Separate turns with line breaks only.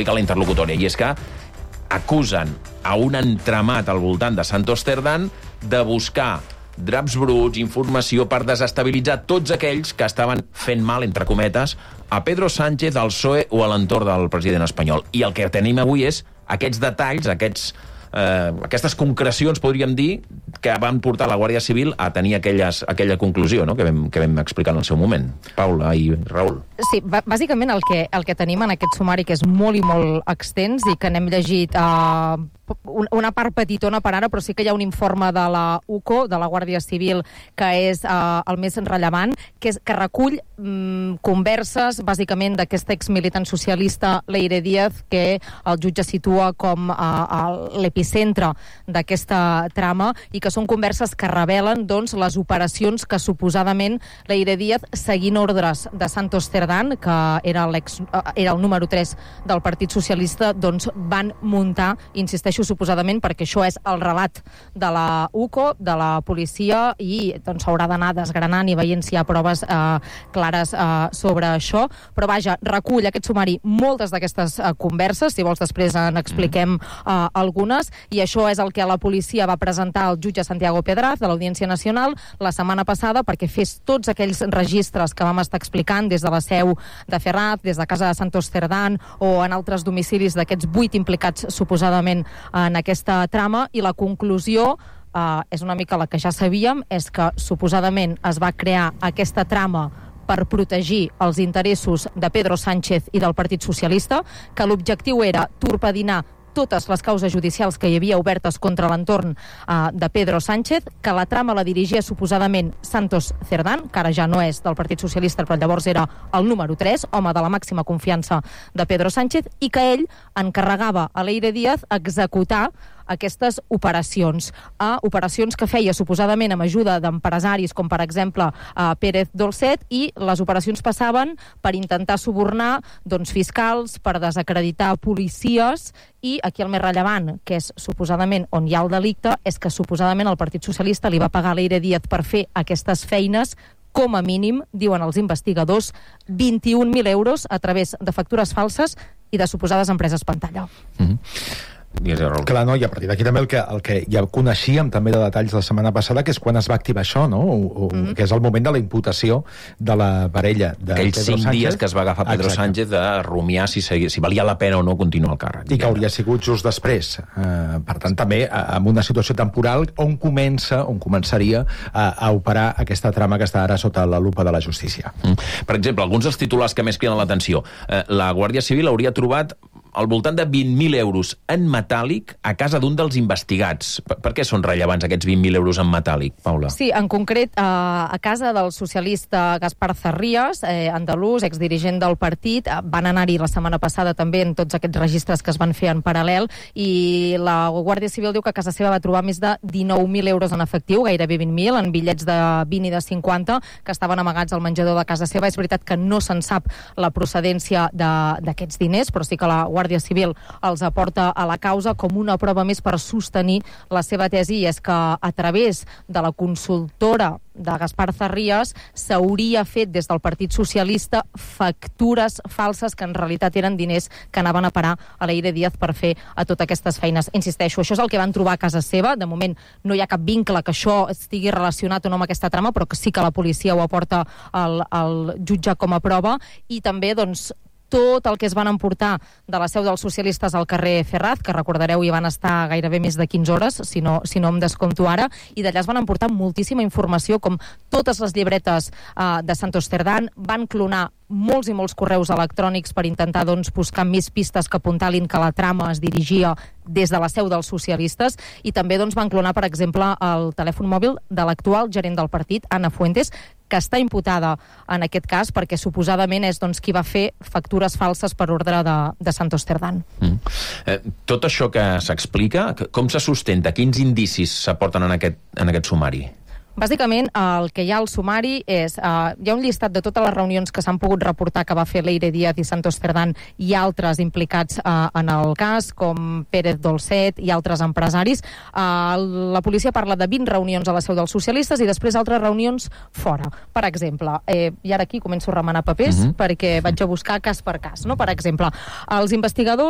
explica la interlocutòria, i és que acusen a un entramat al voltant de Santos Cerdán de buscar draps bruts, informació per desestabilitzar tots aquells que estaven fent mal, entre cometes, a Pedro Sánchez, al PSOE o a l'entorn del president espanyol. I el que tenim avui és aquests detalls, aquestes concrecions, podríem dir, que van portar la Guàrdia Civil a tenir aquella conclusió, no?, que vam explicar en el seu moment. Paula i Raül.
Sí, bàsicament el que tenim en aquest sumari, que és molt i molt extens i que n'hem llegit una part petitona per ara, però sí que hi ha un informe de la UCO, de la Guàrdia Civil, que és el més rellevant, que recull converses, bàsicament, d'aquesta exmilitant socialista Leire Díaz, que el jutge situa com l'epicentre d'aquesta trama, i que són converses que revelen, doncs, les operacions que suposadament Leire Díaz, seguint ordres de Santos Cerdán, que era el número 3 del Partit Socialista, doncs van muntar, insisteixo, suposadament, perquè això és el relat de la UCO, de la policia, i doncs s'haurà d'anar desgranant i veient si hi ha proves clares sobre això. Però vaja, recull aquest sumari moltes d'aquestes converses, si vols després en expliquem algunes, i això és el que la policia va presentar al jutge Santiago Pedraz de l'Audiència Nacional la setmana passada, perquè fes tots aquells registres que vam estar explicant des de la seu de Ferraz, des de casa de Santos Cerdán o en altres domicilis d'aquests 8 implicats suposadament en aquesta trama, i la conclusió és una mica la que ja sabíem, és que suposadament es va crear aquesta trama per protegir els interessos de Pedro Sánchez i del Partit Socialista, que l'objectiu era torpedinar totes les causes judicials que hi havia obertes contra l'entorn de Pedro Sánchez, que la trama la dirigia suposadament Santos Cerdán, que ara ja no és del Partit Socialista, però llavors era el número 3, home de la màxima confiança de Pedro Sánchez, i que ell encarregava a Leire Díaz executar aquestes operacions. Operacions que feia suposadament amb ajuda d'empresaris com per exemple Pérez Dolcet, i les operacions passaven per intentar subornar fiscals, per desacreditar policies, i aquí el més rellevant, que és suposadament on hi ha el delicte, és que suposadament el Partit Socialista li va pagar a Leire Díaz per fer aquestes feines, com a mínim, diuen els investigadors, 21.000 euros a través de factures falses i de suposades empreses pantalla.
Clar, no, i a partir d'aquí també el que ja coneixíem també de detalls la setmana passada, que és quan es va activar això, no? Que és el moment de la imputació de la parella de
aquells
Pedro
5
Sánchez.
dies que es va agafar Pedro Sánchez de rumiar si valia la pena o no continuar al càrrec.
I que hauria sigut just després. Per tant, també amb una situació temporal on començaria a operar aquesta trama que està ara sota la lupa de la justícia.
Per exemple, alguns dels titulars que més criden l'atenció. La Guàrdia Civil hauria trobat al voltant de 20.000 euros en metàl·lic a casa d'un dels investigats. Per què són rellevants aquests 20.000 euros en metàl·lic, Paula?
Sí, en concret, a casa del socialista Gaspar Zarrías, andalús, exdirigent del partit, van anar-hi la setmana passada també en tots aquests registres que es van fer en paral·lel, i la Guàrdia Civil diu que a casa seva va trobar més de 19.000 euros en efectiu, gairebé 20.000, en bitllets de 20 i de 50, que estaven amagats al menjador de casa seva. És veritat que no se'n sap la procedència d'aquests diners, però sí que la Guàrdia Civil els aporta a la causa com una prova més per sostenir la seva tesi, i és que a través de la consultora de Gaspar Zarrías s'hauria fet des del Partit Socialista factures falses que en realitat eren diners que anaven a parar a Leire Díaz per fer a totes aquestes feines. Insisteixo, això és el que van trobar a casa seva. De moment no hi ha cap vincle que això estigui relacionat o no amb aquesta trama, però que sí que la policia ho aporta al jutge com a prova, i també, doncs, tot el que es van emportar de la seu dels socialistes al carrer Ferraz, que recordareu hi van estar gairebé més de 15 hores, si no em descompto ara, i d'allà es van emportar moltíssima informació, com totes les llibretes de Santos Cerdán, van clonar molts i molts correus electrònics per intentar buscar més pistes que apuntalin que la trama es dirigia des de la seu dels socialistes, i també van clonar, per exemple, el telèfon mòbil de l'actual gerent del partit, Ana Fuentes, que està imputada en aquest cas perquè suposadament és qui va fer factures falses per ordre de Santos Cerdán.
Tot això que s'explica, com se sustenta? Quins indicis s'aporten en aquest sumari?
Bàsicament, el que hi ha al sumari és... hi ha un llistat de totes les reunions que s'han pogut reportar que va fer Leire Díaz i Santos Cerdán i altres implicats en el cas, com Pérez Dolcet i altres empresaris. La policia parla de 20 reunions a la seu dels socialistes i després altres reunions fora. Per exemple, i ara aquí començo a remenar papers perquè vaig a buscar cas per cas. No? Per exemple, els investigadors